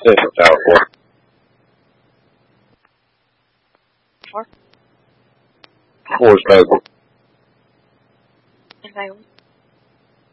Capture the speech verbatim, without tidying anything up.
Central California. Four? Four is Baylor. In Baylor?